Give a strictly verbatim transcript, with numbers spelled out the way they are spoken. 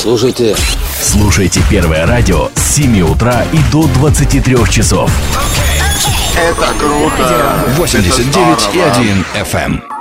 Слушайте. Слушайте Первое радио с семи утра и до двадцати трёх часов. Это круто. восемьдесят девять и один эф эм.